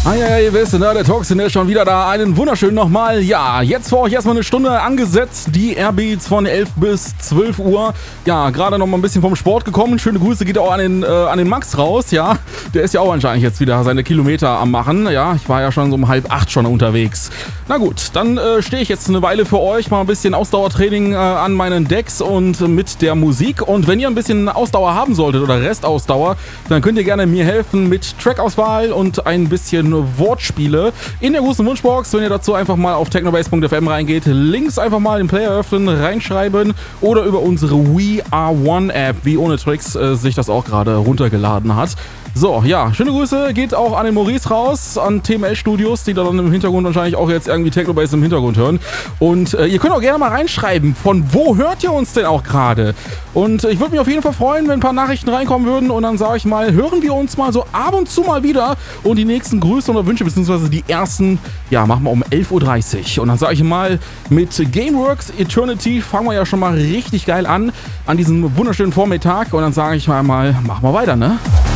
Hey, ihr wisst, ne, der Talksinn ist schon wieder da. Einen wunderschönen nochmal. Ja, jetzt für euch erstmal eine Stunde angesetzt. Die Airbeats von 11 bis 12 Uhr. Ja, gerade noch mal ein bisschen vom Sport gekommen. Schöne Grüße geht auch an den Max raus, ja. Der ist ja auch anscheinend jetzt wieder seine Kilometer am Machen. Ja, ich war ja schon so um 7:30 schon unterwegs. Na gut, dann stehe ich jetzt eine Weile für euch. Mal ein bisschen Ausdauertraining an meinen Decks und mit der Musik. Und wenn ihr ein bisschen Ausdauer haben solltet oder Restausdauer, dann könnt ihr gerne mir helfen mit Trackauswahl und ein bisschen Wortspiele in der großen Wunschbox. Wenn ihr dazu einfach mal auf technobase.fm reingeht, Links einfach mal den Player öffnen, reinschreiben oder über unsere We Are One App, wie ohne Tricks sich das auch gerade runtergeladen hat. So, ja, schöne Grüße geht auch an den Maurice raus, an TML Studios, die da dann im Hintergrund wahrscheinlich auch jetzt irgendwie Technobase im Hintergrund hören. Und ihr könnt auch gerne mal reinschreiben, von wo hört ihr uns denn auch gerade? Und ich würde mich auf jeden Fall freuen, wenn ein paar Nachrichten reinkommen würden und dann sage ich mal, hören wir uns mal so ab und zu mal wieder und die nächsten Grüße oder Wünsche, beziehungsweise die ersten, ja, machen wir um 11:30 Uhr. Und dann sage ich mal, mit Gameworks Eternity fangen wir ja schon mal richtig geil an diesem wunderschönen Vormittag und dann sage ich mal, machen wir weiter, ne?